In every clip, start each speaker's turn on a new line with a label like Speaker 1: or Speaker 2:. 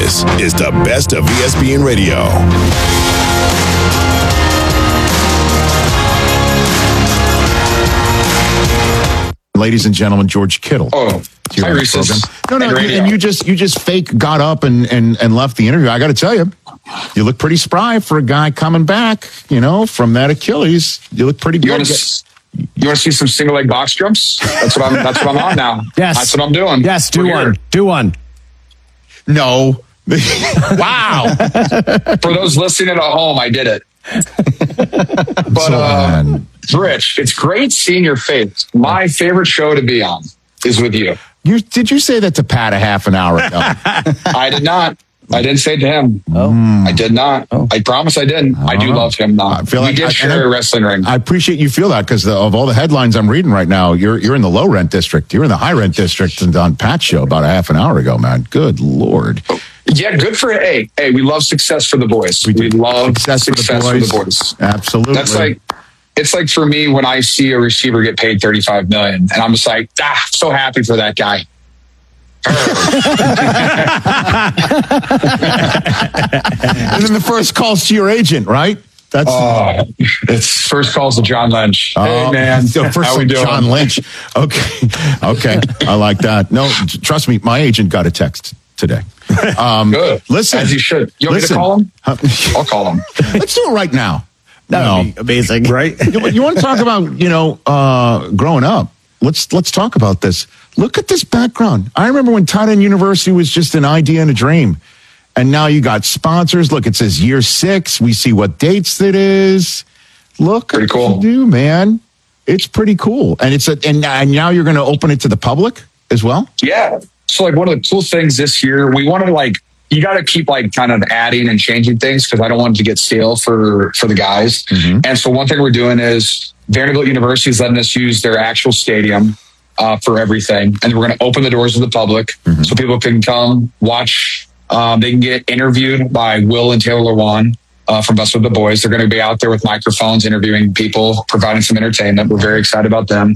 Speaker 1: This is the best of ESPN Radio.
Speaker 2: Ladies and gentlemen, George Kittle.
Speaker 3: Oh, hi, Reese's.
Speaker 2: No, and you just fake got up and left the interview. I got to tell you, you look pretty spry for a guy coming back, from that Achilles. You look pretty good.
Speaker 3: You want to see some single leg box jumps? That's what I'm on now.
Speaker 4: Yes.
Speaker 3: That's what I'm doing.
Speaker 4: Yes, do one. Do one.
Speaker 2: No. Wow.
Speaker 3: For those listening at home, I did it. But Rich, it's great seeing your face. My favorite show to be on is with you.
Speaker 2: Did you say that to Pat a half an hour ago?
Speaker 3: I did not. I didn't say it to him.
Speaker 4: Oh.
Speaker 3: I did not. Oh. I promise I didn't. I do love him now. I feel like we did share a wrestling ring.
Speaker 2: I appreciate you feel that because of all the headlines I'm reading right now, you're in the low rent district. You're in the high rent district and on Pat's show about a half an hour ago, man. Good Lord.
Speaker 3: Yeah, good for it. Hey, we love success for the boys. We love success for the boys.
Speaker 2: Absolutely.
Speaker 3: It's like for me when I see a receiver get paid $35 million, and I'm just like, so happy for that guy.
Speaker 2: And then the first call's to your agent, right? That's
Speaker 3: it's first calls to John Lynch. Hey man,
Speaker 2: first
Speaker 3: how we doing?
Speaker 2: John Lynch. Okay, I like that. No, trust me, my agent got a text today.
Speaker 3: Good.
Speaker 2: Listen,
Speaker 3: as you should. You want me to call him? I'll call him.
Speaker 2: Let's do it right now.
Speaker 4: That would be amazing, right?
Speaker 2: You want to talk about growing up? Let's talk about this. Look at this background. I remember when Tight End University was just an idea and a dream. And now you got sponsors. Look, it says year 6. We see what dates it is. Look,
Speaker 3: pretty cool.
Speaker 2: What you do, man. It's pretty cool. And and now you're going to open it to the public as well?
Speaker 3: Yeah. So one of the cool things this year, we want to you got to keep kind of adding and changing things because I don't want it to get stale for the guys. Mm-hmm. And so one thing we're doing is Vanderbilt University is letting us use their actual stadium for everything. And we're going to open the doors to the public so people can come watch. They can get interviewed by Will and Taylor Lewan from Best with the Boys. They're going to be out there with microphones, interviewing people, providing some entertainment. We're very excited about them.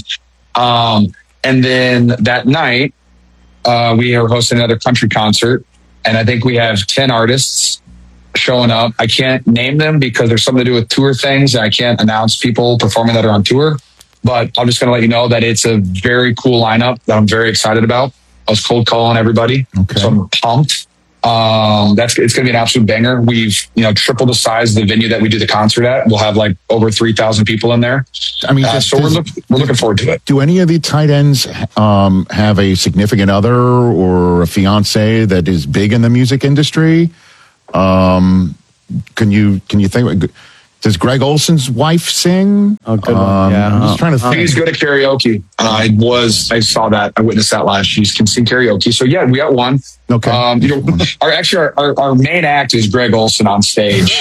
Speaker 3: And then that night, we are hosting another country concert. And I think we have 10 artists showing up. I can't name them because there's something to do with tour things. I can't announce people performing that are on tour. But I'm just going to let you know that it's a very cool lineup that I'm very excited about. I was cold calling everybody. Okay. So I'm pumped. It's going to be an absolute banger. We've, tripled the size of the venue that we do the concert at. We'll have over 3,000 people in there. I mean, so we're looking forward to it.
Speaker 2: Do any of the tight ends, have a significant other or a fiance that is big in the music industry? Can you think? Does Greg Olson's wife sing?
Speaker 4: Oh, good one. Yeah.
Speaker 2: I'm just trying to think.
Speaker 3: He's good at karaoke. I saw that. I witnessed that last. She can sing karaoke. So yeah, we got one.
Speaker 2: Okay.
Speaker 3: Our main act is Greg Olson on stage.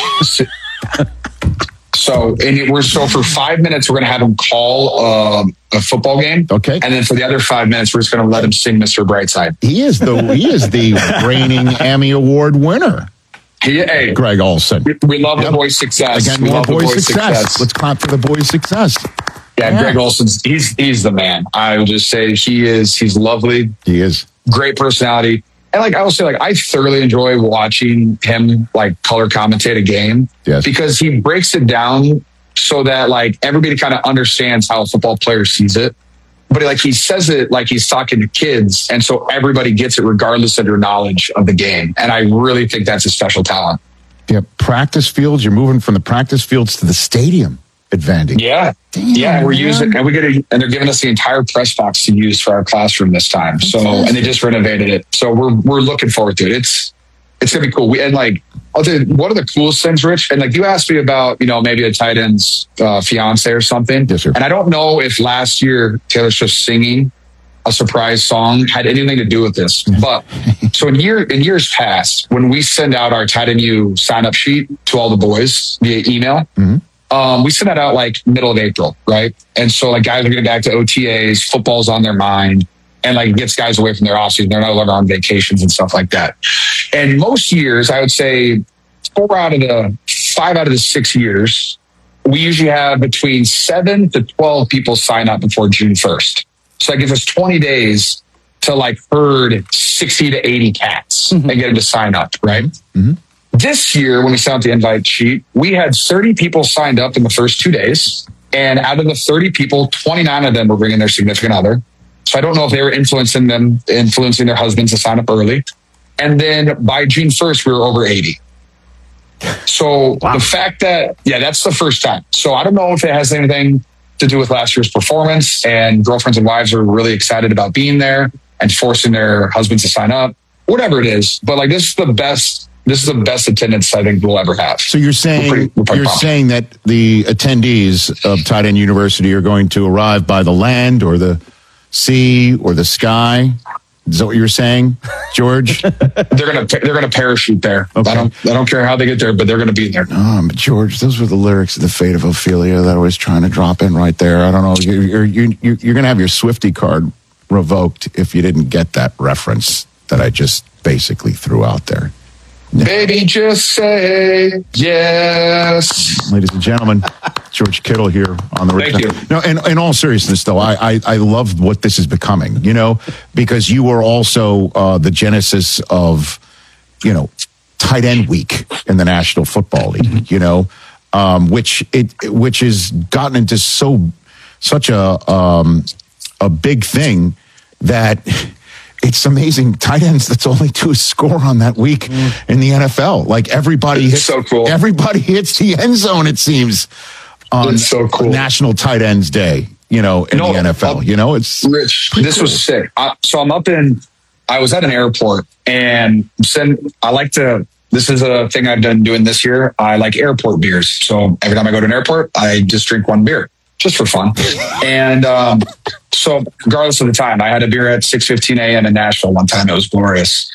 Speaker 3: So for 5 minutes, we're going to have him call a football game.
Speaker 2: Okay.
Speaker 3: And then for the other 5 minutes, we're just going to let him sing Mr. Brightside.
Speaker 2: He is the reigning Emmy Award winner. Greg Olson.
Speaker 3: We love the boys' success.
Speaker 2: Again, we love the boys' success. Let's clap for the boys' success.
Speaker 3: Yeah, Greg Olson's he's the man. I would just say he's lovely.
Speaker 2: He is.
Speaker 3: Great personality. And I will say, I thoroughly enjoy watching him color commentate a game.
Speaker 2: Yes.
Speaker 3: Because he breaks it down so that everybody kind of understands how a football player sees it. But he says it like he's talking to kids. And so everybody gets it regardless of their knowledge of the game. And I really think that's a special talent.
Speaker 2: Yeah. Practice fields. You're moving from the practice fields to the stadium advantage.
Speaker 3: Yeah.
Speaker 2: Damn,
Speaker 3: yeah. And we're using, and they're giving us the entire press box to use for our classroom this time. So, and they just renovated it. So we're looking forward to it. It's going to be cool. I'll tell you, one of the coolest things, Rich, and you asked me about, maybe a tight end's fiance or something.
Speaker 2: Yes, sir.
Speaker 3: And I don't know if last year Taylor Swift singing a surprise song had anything to do with this. But so in years past, when we send out our Tight End U sign up sheet to all the boys via email, we send that out middle of April, right? And so guys are getting back to OTAs, football's on their mind. And it gets guys away from their offseason. They're no longer on vacations and stuff like that. And most years, I would say 5 out of the 6 years, we usually have between 7 to 12 people sign up before June 1st. So that gives us 20 days to like herd 60 to 80 cats and get them to sign up, right? This year, when we sent out the invite sheet, we had 30 people signed up in the first 2 days. And out of the 30 people, 29 of them were bringing their significant other. So I don't know if they were influencing their husbands to sign up early. And then by June 1st, we were over 80. So the fact that, that's the first time. So I don't know if it has anything to do with last year's performance, and girlfriends and wives are really excited about being there and forcing their husbands to sign up, whatever it is. But like, this is the best attendance I think we'll ever have.
Speaker 2: So you're saying saying that the attendees of Tight End University are going to arrive by the land or the sea or the sky? Is that what you're saying, George?
Speaker 3: They're gonna parachute there. Okay. I don't care how they get there, but they're gonna be there.
Speaker 2: But George, those were the lyrics of The Fate of Ophelia that I was trying to drop in right there. I don't know. You're gonna have your Swifty card revoked if you didn't get that reference that I just basically threw out there.
Speaker 3: Baby, just say yes.
Speaker 2: Ladies and gentlemen, George Kittle here on the
Speaker 3: Thank you.
Speaker 2: No, in all seriousness, though, I love what this is becoming, because you were also the genesis of, tight end week in the National Football League, which has gotten into such a big thing that it's amazing. Tight ends, that's only to score on that week in the NFL. Like everybody hits,
Speaker 3: so cool.
Speaker 2: Everybody hits the end zone, it seems, on
Speaker 3: so cool.
Speaker 2: National Tight Ends Day, in the NFL. It's
Speaker 3: Rich, this cool. was sick. I was at an airport, and this is a thing I've been doing this year. I like airport beers. So every time I go to an airport, I just drink one beer just for fun. And so regardless of the time, I had a beer at 6:15 a.m. in Nashville one time. It was glorious.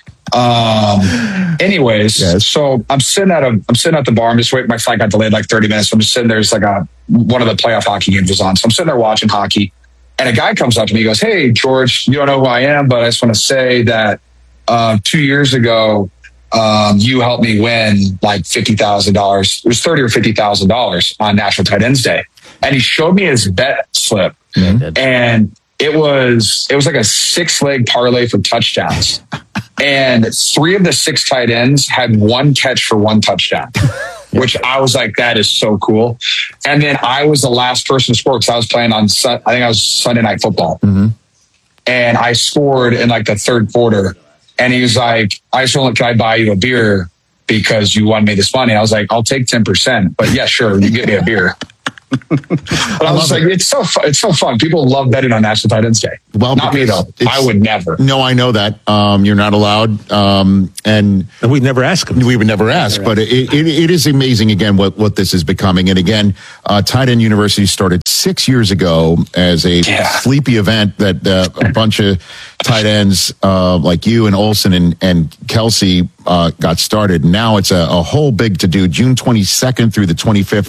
Speaker 3: Anyways, yes. So I'm sitting at the bar. I'm just waiting. My flight got delayed like 30 minutes. So I'm just sitting there. It's like one of the playoff hockey games was on. So I'm sitting there watching hockey, and a guy comes up to me. He goes, "Hey, George, you don't know who I am, but I just want to say that 2 years ago, you helped me win like $50,000. It was $30,000 or $50,000 on National Tight Ends Day." And he showed me his bet slip, and it was like a 6-leg parlay for touchdowns. And 3 of the 6 tight ends had 1 catch for 1 touchdown, which I was like, that is so cool. And then I was the last person to score because I was playing on, I was Sunday Night Football. Mm-hmm. And I scored in like the 3rd quarter. And he was like, I just want, can I buy you a beer because you won me this money? I was like, I'll take 10%, but yeah, sure. You get me a beer. But I was like, it's so fun. People love betting on National Tight Ends Day. Well, not me though. I would never.
Speaker 2: No, I know that. You're not allowed. And
Speaker 4: we'd never ask them.
Speaker 2: We would never ask. But it is amazing again what this is becoming. And again, Tight End University started 6 years ago as a sleepy event that a bunch of tight ends like you and Olsen and Kelsey got started. Now it's a whole big to do. June 22nd through the 25th.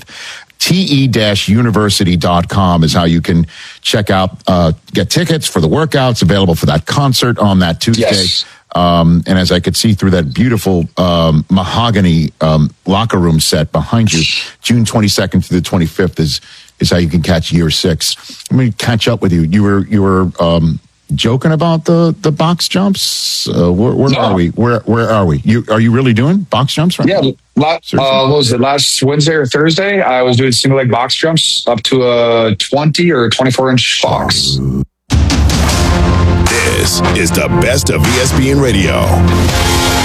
Speaker 2: te-university.com is how you can check out, get tickets for the workouts available for that concert on that Tuesday.
Speaker 3: Yes.
Speaker 2: And as I could see through that beautiful mahogany locker room set behind you, June 22nd through the 25th is how you can catch year 6. Let me catch up with you. You were joking about the box jumps. Where are we? Where are we? Are you really doing box jumps right now?
Speaker 3: Yeah. What was it, last Wednesday or Thursday? I was doing single leg box jumps up to a 20 or 24-inch box.
Speaker 1: This is the best of ESPN Radio.